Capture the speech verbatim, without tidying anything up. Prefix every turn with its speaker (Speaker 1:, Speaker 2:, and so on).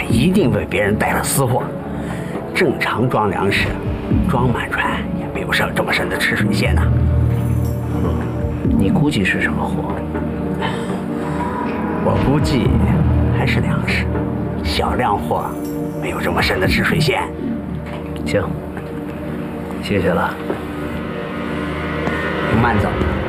Speaker 1: 一定为别人带了私货。正常装粮食，装满船也没有上这么深的吃水线呐。
Speaker 2: 嗯，你估计是什么货？
Speaker 1: 我估计还是粮食，小量货，没有这么深的吃水线。
Speaker 2: 行，谢谢了。
Speaker 1: 慢走。